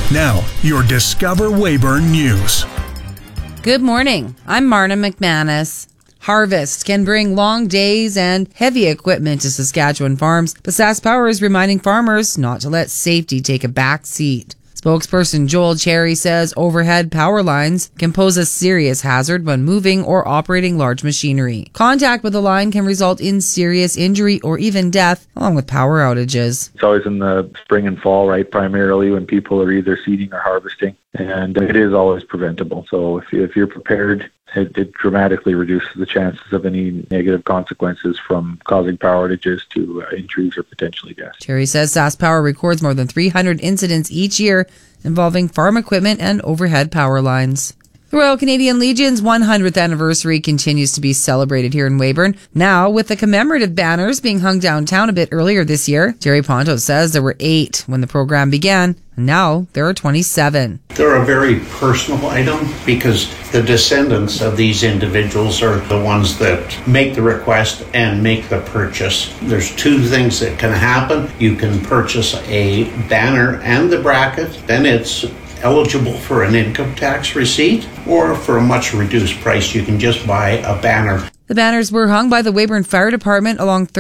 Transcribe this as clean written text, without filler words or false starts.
Now, your Discover Weyburn News. Good morning. I'm Marna McManus. Harvest can bring long days and heavy equipment to Saskatchewan farms, but SaskPower is reminding farmers not to let safety take a back seat. Spokesperson Joel Cherry says overhead power lines can pose a serious hazard when moving or operating large machinery. Contact with the line can result in serious injury or even death, along with power outages. It's always in the spring and fall, right, primarily when people are either seeding or harvesting, and it is always preventable. So if you're prepared, it dramatically reduces the chances of any negative consequences from causing power outages to injuries or potentially death. Cherry says SaskPower records more than 300 incidents each year involving farm equipment and overhead power lines. The Royal Canadian Legion's 100th anniversary continues to be celebrated here in Weyburn, now with the commemorative banners being hung downtown a bit earlier this year. Jerry Ponto says there were 8 when the program began, and now there are 27. They're a very personal item because the descendants of these individuals are the ones that make the request and make the purchase. There's 2 things that can happen. You can purchase a banner and the bracket, then it's eligible for an income tax receipt, or for a much reduced price, you can just buy a banner. The banners were hung by the Weyburn Fire Department along